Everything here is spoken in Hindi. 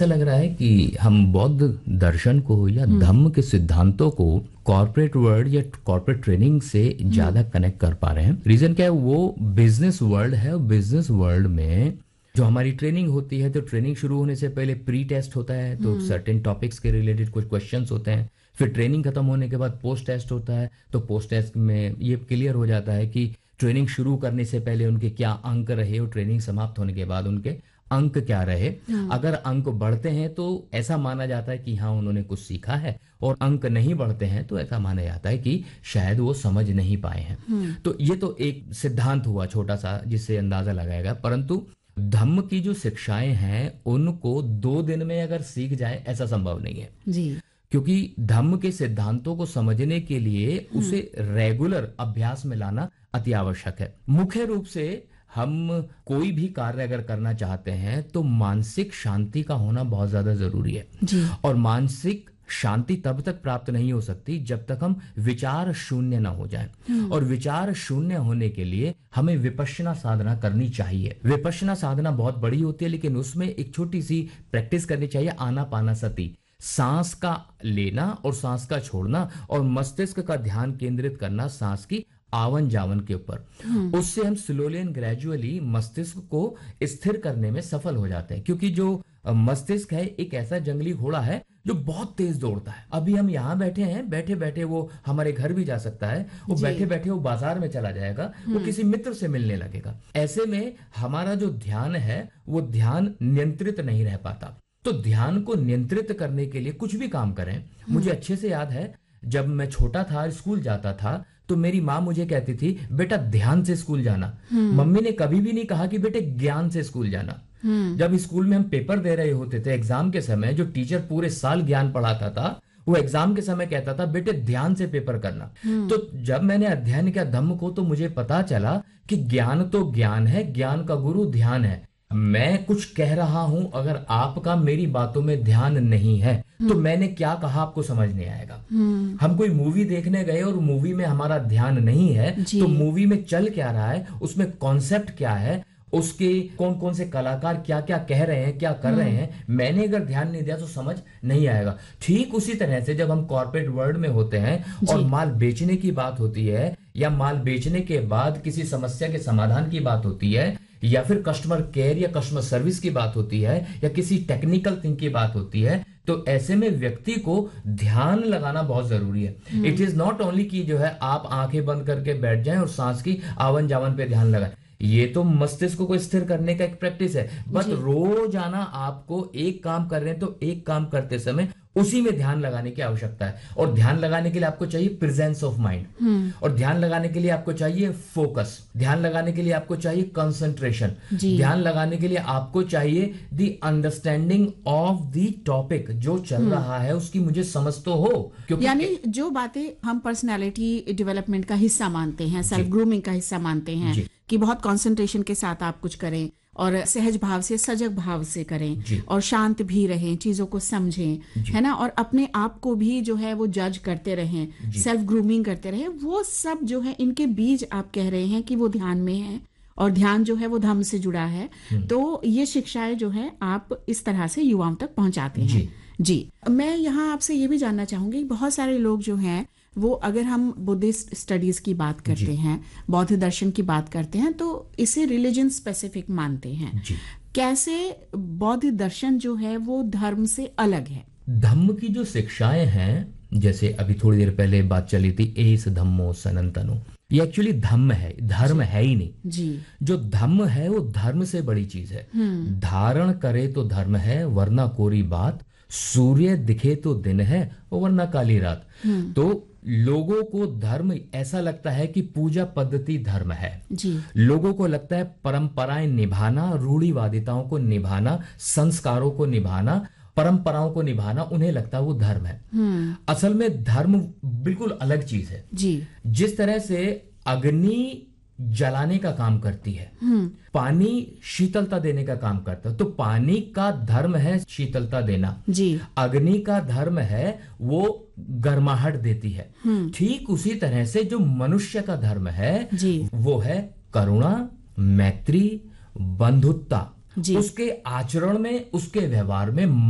ऐसा लग रहा है कि हम बौद्ध दर्शन को या धम्म के सिद्धांतों को कॉर्पोरेट वर्ल्ड या कॉर्पोरेट ट्रेनिंग से ज्यादा कनेक्ट कर पा रहे हैं। रीजन क्या है, वो बिजनेस वर्ल्ड है। बिजनेस वर्ल्ड में जो हमारी ट्रेनिंग होती है, तो ट्रेनिंग शुरू होने से पहले प्री टेस्ट होता है, तो सर्टेन टॉपिक्स के रिलेटेड कुछ क्वेश्चंस होते हैं। फिर ट्रेनिंग खत्म होने के बाद पोस्ट टेस्ट होता है, तो पोस्ट टेस्ट में ये क्लियर हो जाता है कि ट्रेनिंग शुरू करने से पहले उनके क्या अंक रहे और ट्रेनिंग समाप्त होने के बाद उनके अंक क्या रहे। अगर अंक बढ़ते हैं तो ऐसा माना जाता है कि हाँ उन्होंने कुछ सीखा है, और अंक नहीं बढ़ते हैं तो ऐसा माना जाता है कि शायद वो समझ नहीं पाए हैं। तो ये तो एक सिद्धांत हुआ छोटा सा जिससे अंदाजा लगाएगा। परंतु धम्म की जो शिक्षाएं हैं उनको 2 दिन में अगर सीख जाए ऐसा संभव नहीं है जी। क्योंकि धम्म के सिद्धांतों को समझने के लिए उसे रेगुलर अभ्यास में लाना अति आवश्यक है। मुख्य रूप से हम कोई भी कार्य अगर करना चाहते हैं तो मानसिक शांति का होना बहुत ज्यादा जरूरी है जी। और मानसिक शांति तब तक प्राप्त नहीं हो सकती जब तक हम विचार शून्य ना हो जाएं। और विचार शून्य होने के लिए हमें विपश्यना साधना करनी चाहिए। विपश्यना साधना बहुत बड़ी होती है, लेकिन उसमें एक छोटी सी प्रैक्टिस करनी चाहिए, आनापानसति। सांस का लेना और सांस का छोड़ना और मस्तिष्क का ध्यान केंद्रित करना सांस की आवन जावन के ऊपर। उससे हम स्लोली एंड ग्रेजुअली मस्तिष्क को स्थिर करने में सफल हो जाते हैं, क्योंकि जो मस्तिष्क है एक ऐसा जंगली घोड़ा है जो बहुत तेज दौड़ता है। अभी हम यहाँ बैठे हैं, बैठे बैठे वो हमारे घर भी जा सकता है, वो बैठे बैठे वो बाजार में चला जाएगा, वो किसी मित्र से मिलने लगेगा। ऐसे में हमारा जो ध्यान है वो ध्यान नियंत्रित नहीं रह पाता। तो ध्यान को नियंत्रित करने के लिए कुछ भी काम करें। मुझे अच्छे से याद है जब मैं छोटा था, स्कूल जाता था, तो मेरी माँ मुझे कहती थी बेटा ध्यान से स्कूल जाना। मम्मी ने कभी भी नहीं कहा कि बेटे ज्ञान से स्कूल जाना। जब स्कूल में हम पेपर दे रहे होते थे एग्जाम के समय, जो टीचर पूरे साल ज्ञान पढ़ाता था वो एग्जाम के समय कहता था बेटे ध्यान से पेपर करना। तो जब मैंने अध्ययन किया धम्म को तो मुझे पता चला कि ज्ञान तो ज्ञान है, ज्ञान का गुरु ध्यान है। मैं कुछ कह रहा हूं, अगर आपका मेरी बातों में ध्यान नहीं है तो मैंने क्या कहा आपको समझ नहीं आएगा। हम कोई मूवी देखने गए और मूवी में हमारा ध्यान नहीं है तो मूवी में चल क्या रहा है, उसमें कॉन्सेप्ट क्या है, उसके कौन कौन से कलाकार क्या क्या कह रहे हैं, क्या कर रहे हैं, मैंने अगर ध्यान नहीं दिया तो समझ नहीं आएगा। ठीक उसी तरह से जब हम कॉर्पोरेट वर्ल्ड में होते हैं और माल बेचने की बात होती है, या माल बेचने के बाद किसी समस्या के समाधान की बात होती है, या फिर कस्टमर केयर या कस्टमर सर्विस की बात होती है, या किसी टेक्निकल थिंग की बात होती है, तो ऐसे में व्यक्ति को ध्यान लगाना बहुत जरूरी है। इट इज नॉट ओनली कि जो है आप आंखें बंद करके बैठ जाएं और सांस की आवन जावन पे ध्यान लगाएं। ये तो मस्तिष्क को स्थिर करने का एक प्रैक्टिस है, बट रोजाना आपको एक काम कर रहे हैं तो एक काम करते समय उसी में ध्यान लगाने की आवश्यकता है। और ध्यान लगाने के लिए आपको चाहिए प्रेजेंस ऑफ माइंड, और ध्यान लगाने के लिए आपको चाहिए फोकस, ध्यान लगाने के लिए आपको चाहिए कंसंट्रेशन, ध्यान लगाने के लिए आपको चाहिए the understanding of the topic. जो चल रहा है उसकी मुझे समझ तो हो, क्योंकि यानी जो बातें हम पर्सनालिटी डेवलपमेंट का हिस्सा मानते हैं, सेल्फ ग्रूमिंग का हिस्सा मानते हैं कि बहुत कंसंट्रेशन के साथ आप कुछ करें और सहज भाव से, सजग भाव से करें और शांत भी रहें, चीजों को समझें, है ना, और अपने आप को भी जो है वो जज करते रहें, सेल्फ ग्रूमिंग करते रहें। वो सब जो है इनके बीज आप कह रहे हैं कि वो ध्यान में है, और ध्यान जो है वो धम्म से जुड़ा है। तो ये शिक्षाएं जो है आप इस तरह से युवाओं तक पहुंचाते हैं। जी, मैं यहाँ आपसे ये भी जानना चाहूंगी, बहुत सारे लोग जो हैं वो, अगर हम बुद्धिस्ट स्टडीज की बात करते हैं, बौद्ध दर्शन की बात करते हैं, तो इसे रिलीजन स्पेसिफिक मानते हैं। कैसे बौद्ध दर्शन जो है वो धर्म से अलग है? धम्म की जो शिक्षाएं हैं, जैसे अभी थोड़ी देर पहले बात चली थी एस धम्मो सनातनो, ये एक्चुअली धम्म है, धर्म है ही नहीं जी। जो धम्म है वो धर्म से बड़ी चीज है। धारण करे तो धर्म है वरना कोरी बात, सूर्य दिखे तो दिन है वरना काली रात। तो लोगों को धर्म ऐसा लगता है कि पूजा पद्धति धर्म है जी। लोगों को लगता है परंपराएं निभाना, रूढ़िवादिताओं को निभाना, संस्कारों को निभाना, परंपराओं को निभाना, उन्हें लगता है वो धर्म है। असल में धर्म बिल्कुल अलग चीज है जी। जिस तरह से अग्नि जलाने का काम करती है, पानी शीतलता देने का काम करता है, तो पानी का धर्म है शीतलता देना जी। अग्नि का धर्म है वो गर्माहट देती है। ठीक उसी तरह से जो मनुष्य का धर्म है जी। वो है करुणा, मैत्री, बंधुत्ता। उसके आचरण में, उसके व्यवहार में